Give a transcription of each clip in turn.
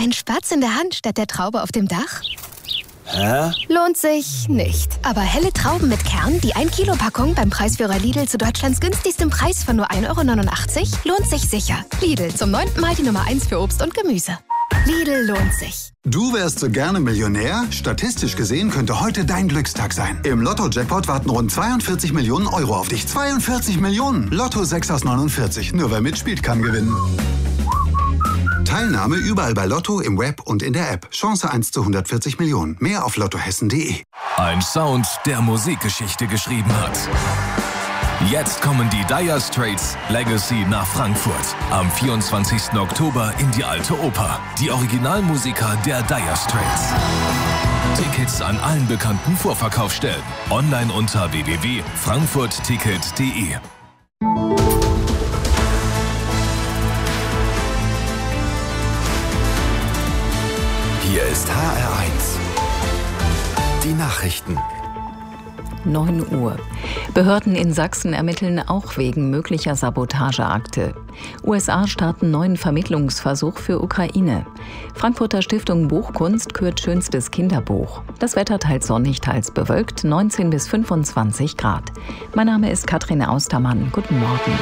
Ein Spatz in der Hand statt der Traube auf dem Dach? Hä? Lohnt sich nicht. Aber helle Trauben mit Kern, die 1-Kilo-Packung beim Preisführer Lidl zu Deutschlands günstigstem Preis von nur 1,89 €, lohnt sich sicher. Lidl, zum 9. Mal die Nummer 1 für Obst und Gemüse. Lidl lohnt sich. Du wärst so gerne Millionär? Statistisch gesehen könnte heute dein Glückstag sein. Im Lotto-Jackpot warten rund 42 Millionen Euro auf dich. 42 Millionen! Lotto 6 aus 49. Nur wer mitspielt, kann gewinnen. Teilnahme überall bei Lotto, im Web und in der App. Chance 1 zu 140 Millionen. Mehr auf lottohessen.de. Ein Sound, der Musikgeschichte geschrieben hat. Jetzt kommen die Dire Straits Legacy nach Frankfurt. Am 24. Oktober in die Alte Oper. Die Originalmusiker der Dire Straits. Tickets an allen bekannten Vorverkaufsstellen. Online unter www.frankfurtticket.de. Hier ist HR1. Die Nachrichten. 9 Uhr. Behörden in Sachsen ermitteln auch wegen möglicher Sabotageakte. USA starten neuen Vermittlungsversuch für Ukraine. Frankfurter Stiftung Buchkunst kürt schönstes Kinderbuch. Das Wetter teils sonnig, teils bewölkt, 19 bis 25 Grad. Mein Name ist Katrin Austermann. Guten Morgen.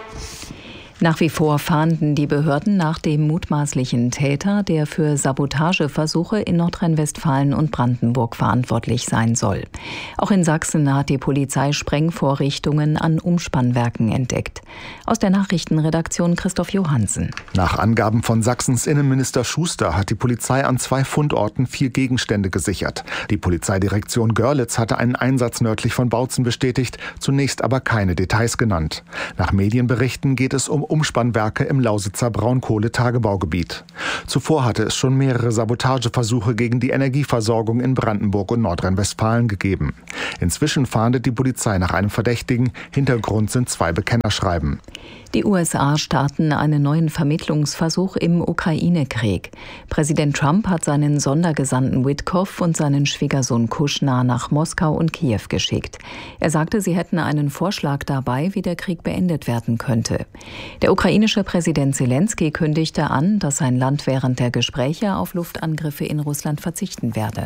Nach wie vor fahnden die Behörden nach dem mutmaßlichen Täter, der für Sabotageversuche in Nordrhein-Westfalen und Brandenburg verantwortlich sein soll. Auch in Sachsen hat die Polizei Sprengvorrichtungen an Umspannwerken entdeckt. Aus der Nachrichtenredaktion Christoph Johansen. Nach Angaben von Sachsens Innenminister Schuster hat die Polizei an 2 Fundorten 4 Gegenstände gesichert. Die Polizeidirektion Görlitz hatte einen Einsatz nördlich von Bautzen bestätigt, zunächst aber keine Details genannt. Nach Medienberichten geht es um Umspannwerke im Lausitzer Braunkohletagebaugebiet. Zuvor hatte es schon mehrere Sabotageversuche gegen die Energieversorgung in Brandenburg und Nordrhein-Westfalen gegeben. Inzwischen fahndet die Polizei nach einem Verdächtigen. Hintergrund sind 2 Bekennerschreiben. Die USA starten einen neuen Vermittlungsversuch im Ukraine-Krieg. Präsident Trump hat seinen Sondergesandten Witkoff und seinen Schwiegersohn Kushner nach Moskau und Kiew geschickt. Er sagte, sie hätten einen Vorschlag dabei, wie der Krieg beendet werden könnte. Der ukrainische Präsident Zelensky kündigte an, dass sein Land während der Gespräche auf Luftangriffe in Russland verzichten werde.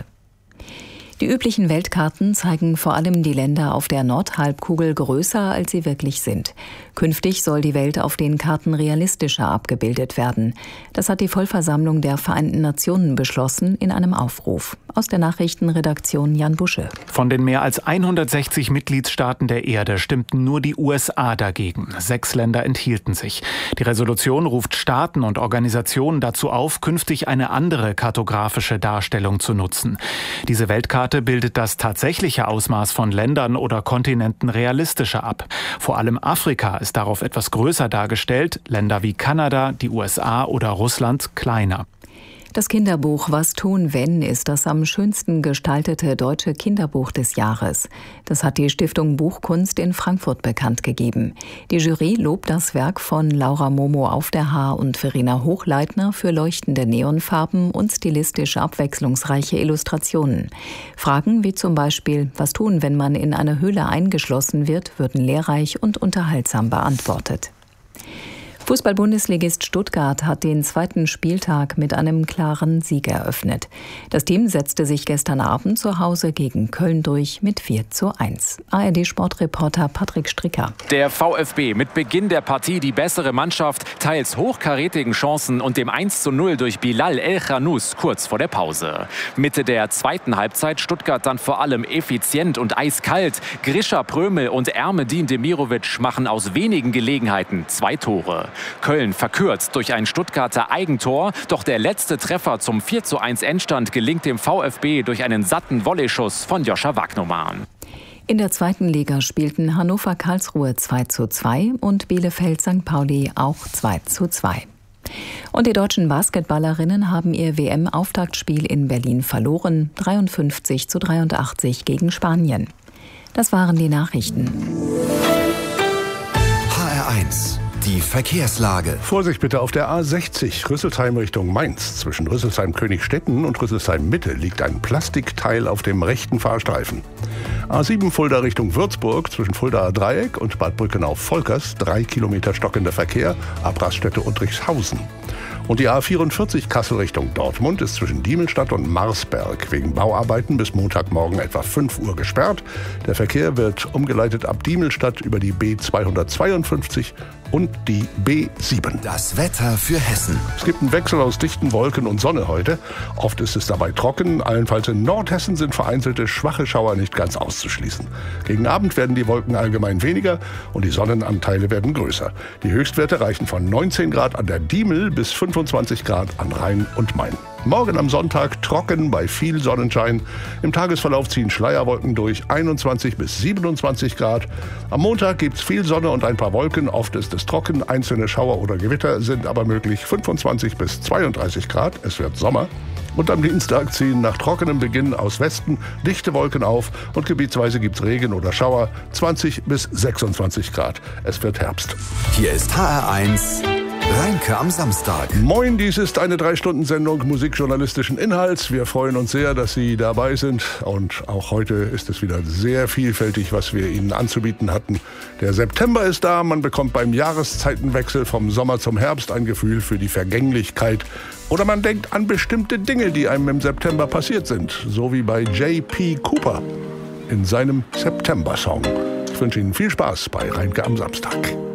Die üblichen Weltkarten zeigen vor allem die Länder auf der Nordhalbkugel größer, als sie wirklich sind. Künftig soll die Welt auf den Karten realistischer abgebildet werden. Das hat die Vollversammlung der Vereinten Nationen beschlossen in einem Aufruf. Aus der Nachrichtenredaktion Jan Busche. Von den mehr als 160 Mitgliedstaaten der Erde stimmten nur die USA dagegen. 6 Länder enthielten sich. Die Resolution ruft Staaten und Organisationen dazu auf, künftig eine andere kartografische Darstellung zu nutzen. Diese Weltkarte bildet das tatsächliche Ausmaß von Ländern oder Kontinenten realistischer ab. Vor allem Afrika ist darauf etwas größer dargestellt, Länder wie Kanada, die USA oder Russland kleiner. Das Kinderbuch Was tun, wenn ist das am schönsten gestaltete deutsche Kinderbuch des Jahres. Das hat die Stiftung Buchkunst in Frankfurt bekannt gegeben. Die Jury lobt das Werk von Laura Momo auf der Haar und Verena Hochleitner für leuchtende Neonfarben und stilistisch abwechslungsreiche Illustrationen. Fragen wie zum Beispiel, was tun, wenn man in eine Höhle eingeschlossen wird, würden lehrreich und unterhaltsam beantwortet. Fußball-Bundesligist Stuttgart hat den 2. Spieltag mit einem klaren Sieg eröffnet. Das Team setzte sich gestern Abend zu Hause gegen Köln durch mit 4:1. ARD-Sportreporter Patrick Stricker. Der VfB mit Beginn der Partie die bessere Mannschaft, teils hochkarätigen Chancen und dem 1:0 durch Bilal El-Khanous kurz vor der Pause. Mitte der zweiten Halbzeit Stuttgart dann vor allem effizient und eiskalt. Grisha Prömel und Ermedin Demirovic machen aus wenigen Gelegenheiten 2 Tore. Köln verkürzt durch ein Stuttgarter Eigentor, doch der letzte Treffer zum 4:1 Endstand gelingt dem VfB durch einen satten Volleyschuss von Joscha Wagnoman. In der 2. Liga spielten Hannover-Karlsruhe 2:2 und Bielefeld-St. Pauli auch 2:2. Und die deutschen Basketballerinnen haben ihr WM-Auftaktspiel in Berlin verloren, 53:83 gegen Spanien. Das waren die Nachrichten. HR1. Die Verkehrslage. Vorsicht bitte auf der A60 Rüsselsheim Richtung Mainz. Zwischen Rüsselsheim-Königstetten und Rüsselsheim-Mitte liegt ein Plastikteil auf dem rechten Fahrstreifen. A7 Fulda Richtung Würzburg zwischen Fuldaer Dreieck und Bad Brückenau-Volkers 3 Kilometer stockender Verkehr ab Raststätte Uttrichshausen. Und die A44 Kassel Richtung Dortmund ist zwischen Diemelstadt und Marsberg wegen Bauarbeiten bis Montagmorgen etwa 5 Uhr gesperrt. Der Verkehr wird umgeleitet ab Diemelstadt über die B252 und die B7. Das Wetter für Hessen. Es gibt einen Wechsel aus dichten Wolken und Sonne heute. Oft ist es dabei trocken. Allenfalls in Nordhessen sind vereinzelte schwache Schauer nicht ganz auszuschließen. Gegen Abend werden die Wolken allgemein weniger und die Sonnenanteile werden größer. Die Höchstwerte reichen von 19 Grad an der Diemel bis 25 Grad an Rhein und Main. Morgen am Sonntag trocken bei viel Sonnenschein. Im Tagesverlauf ziehen Schleierwolken durch, 21 bis 27 Grad. Am Montag gibt es viel Sonne und ein paar Wolken. Oft ist es trocken, einzelne Schauer oder Gewitter sind aber möglich, 25 bis 32 Grad. Es wird Sommer. Und am Dienstag ziehen nach trockenem Beginn aus Westen dichte Wolken auf und gebietsweise gibt es Regen oder Schauer, 20 bis 26 Grad. Es wird Herbst. Hier ist HR1 Rheinke am Samstag. Moin, dies ist eine 3-Stunden-Sendung musikjournalistischen Inhalts. Wir freuen uns sehr, dass Sie dabei sind. Und auch heute ist es wieder sehr vielfältig, was wir Ihnen anzubieten hatten. Der September ist da. Man bekommt beim Jahreszeitenwechsel vom Sommer zum Herbst ein Gefühl für die Vergänglichkeit. Oder man denkt an bestimmte Dinge, die einem im September passiert sind. So wie bei J.P. Cooper in seinem September-Song. Ich wünsche Ihnen viel Spaß bei Rheinke am Samstag.